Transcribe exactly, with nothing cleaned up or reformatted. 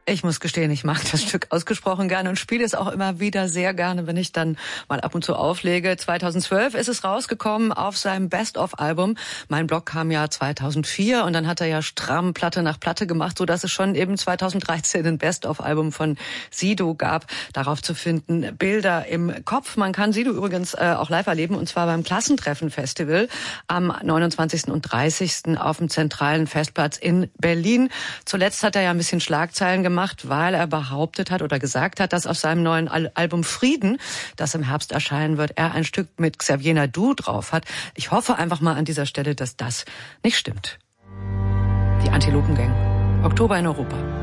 Ich muss gestehen, ich mag das Stück ausgesprochen gerne und spiele es auch immer wieder sehr gerne, wenn ich dann mal ab und zu auflege. zweitausendzwölf ist es rausgekommen auf seinem Best-of-Album. Mein Blog kam ja zweitausendvier und dann hat er ja stramm Platte nach Platte gemacht, sodass es schon eben zweitausenddreizehn ein Best-of-Album von Sido gab. Darauf zu finden Bilder im Kopf. Man kann Sido übrigens äh, auch live erleben, und zwar beim Klassentreffen-Festival am neunundzwanzigsten und dreißigsten auf dem zentralen Festplatz in Berlin. Zuletzt hat er ja ein bisschen Schlagzeilen gemacht, weil er behauptet hat oder gesagt hat, dass auf seinem neuen Al- Album Frieden, das im Herbst erscheinen wird, er ein Stück mit Xavier Naidu drauf hat. Ich hoffe einfach mal an dieser Stelle, dass das nicht stimmt. Die Antilopen Gang. Oktober in Europa.